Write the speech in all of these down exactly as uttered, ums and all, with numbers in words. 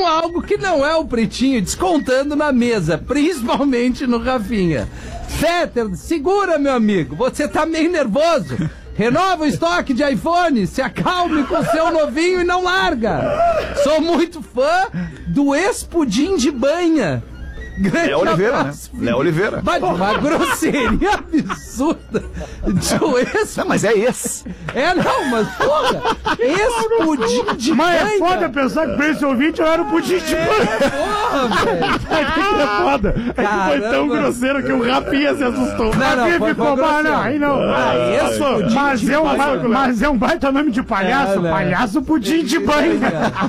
algo que não é o Pretinho descontando na mesa, principalmente no Rafinha. Fetter, segura, meu amigo, você tá meio nervoso. Renova o estoque de iPhone, se acalme com o seu novinho e não larga. Sou muito fã do ex-pudim de banha. Léo Oliveira, né? Léo Oliveira. Vai, uma grosseria absurda. Não, mas é esse. É, não, mas porra, esse pudim de mas banha. Mas é foda pensar que pra esse ouvinte eu era o pudim de banha. É, porra, velho. É foda. É que foi tão grosseiro que o Rafinha se assustou. Não, não, Rafinha ficou mal, não, aí não. Ah, esse pudim mas, de é um, banha. mas é um baita nome de palhaço. É, palhaço pudim de banha.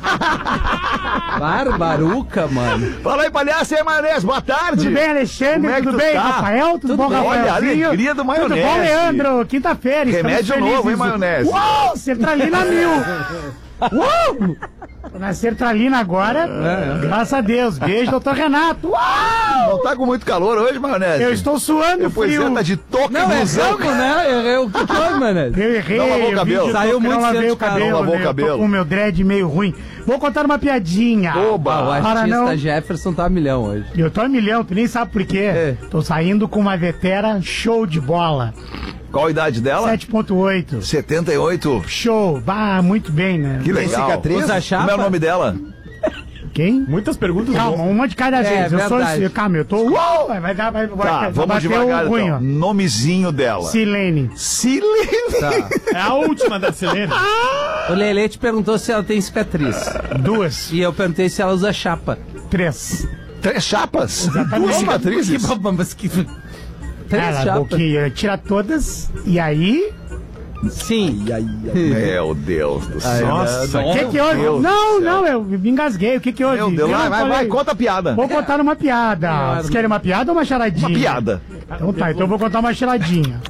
Barbaruca, mano. Fala aí, palhaço, e aí, maionese, boa tarde. Tudo bem, Alexandre? É tudo bem, tá? Rafael? Tudo, tudo bom, Rafael? Olha, a alegria do maionese. Tudo bom, Leandro? Quinta-feira, remédio novo, hein, maionese? Uou, Sertralina mil. Uou! Tô na Sertralina agora, é, é. Graças a Deus. Beijo, doutor Renato. Uau! Não tá com muito calor hoje, maionese? Eu estou suando, eu, frio. Pois é, tá de toque não, no zão. Não, né? Errei o que foi, maionese? Eu errei. Não lavou o cabelo. Saiu muito cedo, o cabelo. Não lavou né? o cabelo. Eu tô com o meu dread meio ruim. Vou contar uma piadinha. Oba! O artista não... Jefferson tá a milhão hoje. Eu tô a milhão, tu nem sabe por quê. É. Tô saindo com uma vetera show de bola. Qual a idade dela? sete ponto oito. setenta e oito. Show. Bah, muito bem, né? Que legal. Cicatriz? Como é o nome dela? Quem? Muitas perguntas. Calma, bom. Uma de cada é, vez. Eu verdade. sou. Calma, eu tô. Uou! Vai, vai, vai, vai, tá, vai vamos bater devagar, o ruim, então. ó. Nomezinho dela. Silene. Silene. Tá. É a última da Silene. O Lelê te perguntou se ela tem cicatriz. Duas. E eu perguntei se ela usa chapa. Três. Três chapas? Exatamente. Duas cicatrizes? Que, mas que... Três Ela, chapas. que tira todas e aí. Sim. Ai, ai, meu Deus do céu. Nossa, o que que houve? Não, não, eu me engasguei. O que que houve? Meu Deus, vai, vai, vai, conta a piada. Vou contar uma piada. Vocês querem uma piada ou uma charadinha? Uma piada. Então tá, então eu vou contar uma charadinha.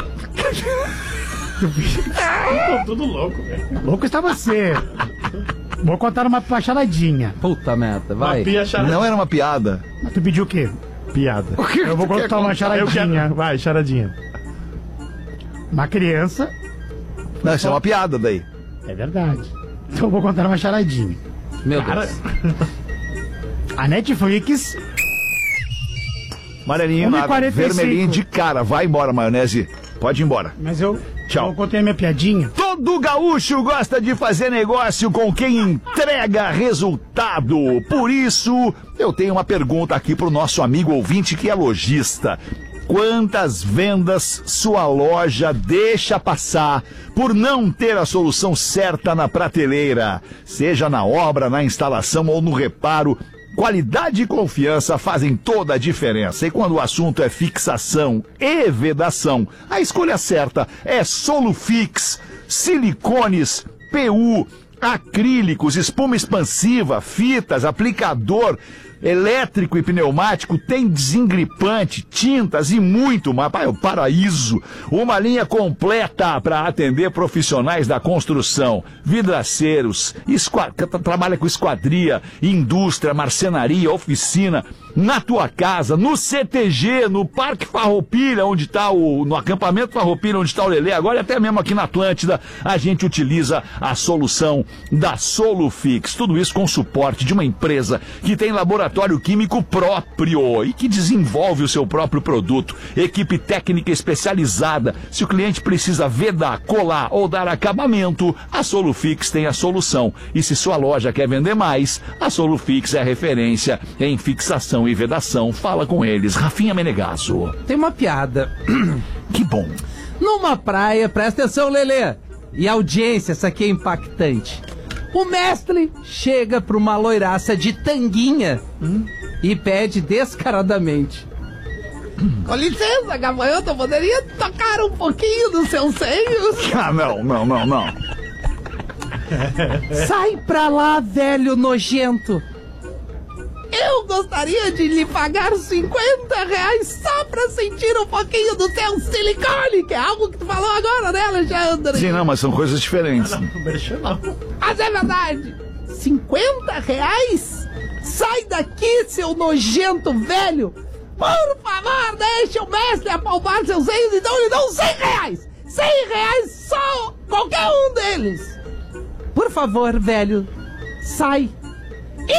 Tô tudo louco, velho. Louco está você. Vou contar uma, uma charadinha. Puta merda, vai. Não era uma piada. Mas tu pediu o quê? Piada. O que eu vou contar uma charadinha. Quero... Vai, charadinha. Uma criança. Não, isso é uma piada daí. É verdade. Então eu vou contar uma charadinha. Meu Cara... Deus. A Netflix. Amarelinho, vermelhinho de cara. Vai embora, maionese. Pode ir embora. Mas eu... Tchau. Eu contei a minha piadinha. Todo gaúcho gosta de fazer negócio com quem entrega resultado. Por isso, eu tenho uma pergunta aqui pro nosso amigo ouvinte que é lojista. Quantas vendas sua loja deixa passar por não ter a solução certa na prateleira? Seja na obra, na instalação ou no reparo, qualidade e confiança fazem toda a diferença. E quando o assunto é fixação e vedação, a escolha certa é Solufix, silicones, P U, acrílicos, espuma expansiva, fitas, aplicador elétrico e pneumático, tem desengripante, tintas e muito mais. Pai, é o paraíso. Uma linha completa para atender profissionais da construção, vidraceiros, esqua... trabalha com esquadria, indústria, marcenaria, oficina, na tua casa, no C T G, no Parque Farroupilha, onde está o... no acampamento Farroupilha, onde está o Lelê, agora até mesmo aqui na Atlântida, a gente utiliza a solução da Solufix. Tudo isso com suporte de uma empresa que tem laboratório químico próprio e que desenvolve o seu próprio produto. Equipe técnica especializada. Se o cliente precisa vedar, colar ou dar acabamento, a Solufix tem a solução. E se sua loja quer vender mais, a Solufix é a referência em fixação e vedação. Fala com eles. Rafinha Menegasso. Tem uma piada. Que bom. Numa praia, presta atenção, Lelê. E audiência, essa aqui é impactante. O mestre chega pra uma loiraça de tanguinha hum, e pede descaradamente: com licença, gafanhoto, eu poderia tocar um pouquinho dos seus seios? Ah, não, não, não, não. Sai pra lá, velho nojento. Eu gostaria de lhe pagar cinquenta reais só pra sentir um pouquinho do seu silicone, que é algo que tu falou agora, né, Alexandre? Sim, não, mas são coisas diferentes. Mas é verdade. cinquenta reais? Sai daqui, seu nojento velho. Por favor, deixe o mestre apalpar seus seios, então lhe dão cem reais. cem reais só qualquer um deles. Por favor, velho, sai.